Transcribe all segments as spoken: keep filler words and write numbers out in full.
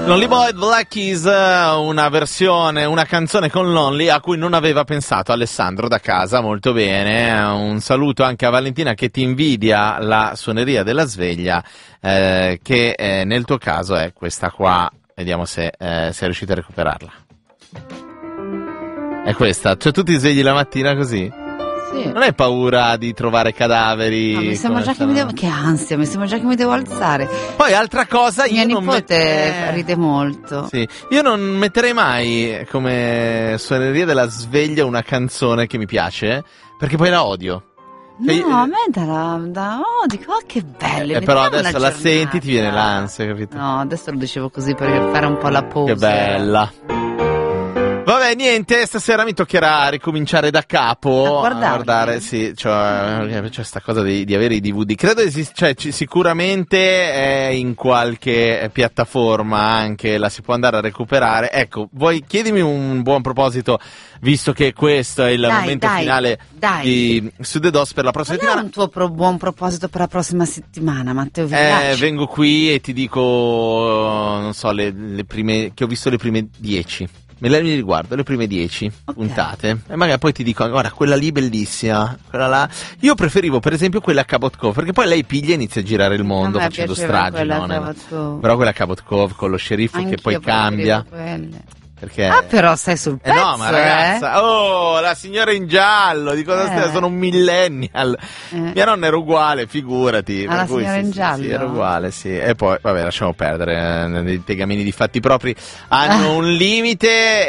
Lonely Boy, Black Keys, una versione, una canzone con Lonely a cui non aveva pensato Alessandro da casa, molto bene. Un saluto anche a Valentina che ti invidia la suoneria della sveglia, eh, che eh, nel tuo caso è questa qua. Vediamo se eh, sei riuscito a recuperarla. È questa, cioè tu ti svegli la mattina così? Sì. Non hai paura di trovare cadaveri? No, mi sembra già che mi devo... Che ansia, mi sembra già che mi devo alzare. Poi altra cosa, mia io non nipote mette... ride molto. Sì, io non metterei mai come suoneria della sveglia una canzone che mi piace, perché poi la odio. No, cioè, a me da, da oh, dico, oh, che belle. Eh, però adesso la senti, ti viene l'ansia, capito? No, adesso lo dicevo così per fare un po' la pose. Che bella. Vabbè, niente, stasera mi toccherà ricominciare da capo a, a guardare, sì, cioè, c'è sta cosa di, di avere i D V D. Credo esist- cioè, c- sicuramente è in qualche piattaforma anche, la si può andare a recuperare. Ecco, vuoi chiedimi un buon proposito, visto che questo è il dai, momento dai, finale dai. di Sudedos per la prossima Qual è settimana. un tuo pro- buon proposito per la prossima settimana, Matteo Villaci? Eh, vengo qui e ti dico, non so, le, le prime, che ho visto le prime dieci. Me le riguardo, le prime dieci okay. puntate. E magari poi ti dico, guarda, quella lì bellissima, quella là. Io preferivo, per esempio, quella a Cabot Cove, perché poi lei piglia e inizia a girare il mondo facendo stragi, no? Però quella a Cabot Cove con lo sceriffo Anch'io che poi cambia. Perché... Ah, però sei sul pezzo, eh no, ma ragazza, eh? oh, la signora in giallo, di cosa eh. stai? Sono un millennial. Eh. Mia nonna era uguale, figurati. Ah, la cui, signora sì, in giallo? Sì, era uguale, sì. E poi, vabbè, lasciamo perdere. I tegamini di fatti propri hanno ah. un limite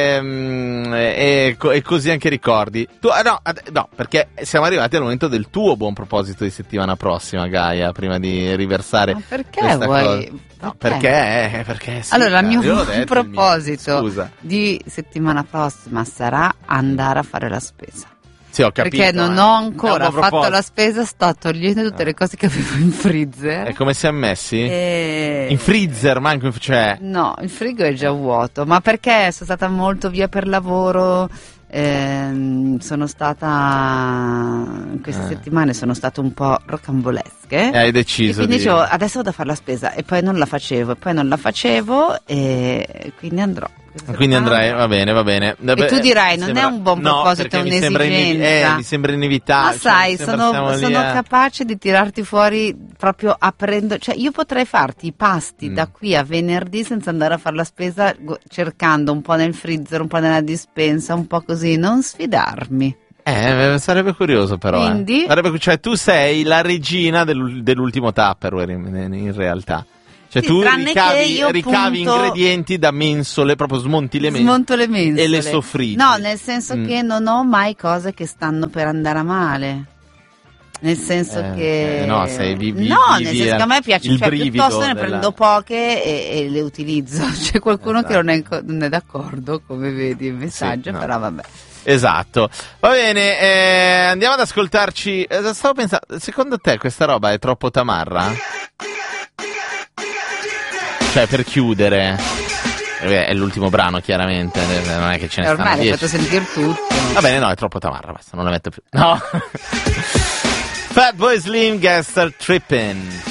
ehm, e, e, e così anche ricordi. Tu, eh, no, no, perché siamo arrivati al momento del tuo buon proposito di settimana prossima, Gaia, prima di riversare. Ma perché vuoi... Cosa. No, perché? Perché sì, allora, il mio detto, proposito il mio. di settimana prossima sarà andare a fare la spesa. Sì, ho capito. Perché non eh. ho ancora fatto proposito. la spesa, sto togliendo tutte le cose che avevo in freezer. E come siamo messi? E... In freezer, manco, cioè... No, il frigo è già vuoto, ma perché sono stata molto via per lavoro. Eh, sono stata in queste eh. settimane sono state un po' rocambolesche e hai deciso e quindi di... dicevo adesso vado a fare la spesa e poi non la facevo e poi non la facevo e quindi andrò quindi andrai, va bene, va bene. E tu dirai, non sembra... è un buon proposito, no, è un'esigenza. Mi sembra, inevi- eh, mi sembra inevitabile. Ma sai, cioè, sono, sono a... capace di tirarti fuori proprio aprendo, cioè io potrei farti i pasti mm. da qui a venerdì senza andare a fare la spesa, cercando un po' nel freezer, un po' nella dispensa, un po' così, non sfidarmi. Eh, sarebbe curioso però. Quindi? Eh. Sarebbe, cioè tu sei la regina dell'ul- dell'ultimo Tupperware in, in realtà. Cioè sì, tu ricavi, io ricavi punto, ingredienti da mensole, proprio smonti le mensole, smonto le mensole e le soffritti. No, nel senso mm. che non ho mai cose che stanno per andare a male. Nel senso eh, che eh, no, sei vivi, no, vivi nel senso che a me piace, cioè piuttosto ne della... prendo poche e, e le utilizzo. C'è qualcuno esatto. che non è, non è d'accordo, come vedi il messaggio, sì, no. però vabbè. Esatto, va bene, eh, andiamo ad ascoltarci. Eh, stavo pensando, secondo te questa roba è troppo tamarra? Cioè, per chiudere, è l'ultimo brano, chiaramente. Non è che ce ne stanno ormai dieci. l'hai fatto sentire tutto. Va bene, no, è troppo tamarra, basta, non la metto più. No. Fatboy Slim, Gaster Trippin'.